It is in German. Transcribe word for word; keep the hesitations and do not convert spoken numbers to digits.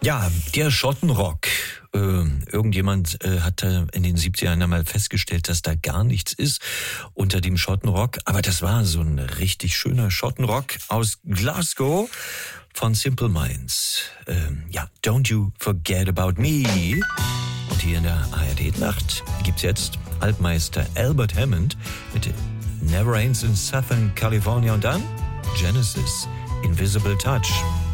Ja, der Schottenrock. Äh, irgendjemand äh, hatte in den siebzigern einmal festgestellt, dass da gar nichts ist unter dem Schottenrock. Aber das war so ein richtig schöner Schottenrock aus Glasgow von Simple Minds. Ähm, ja, Don't You Forget About Me. Und hier in der A R D-Nacht gibt's jetzt Altmeister Albert Hammond mit Never Ends in Southern California und dann Genesis, Invisible Touch.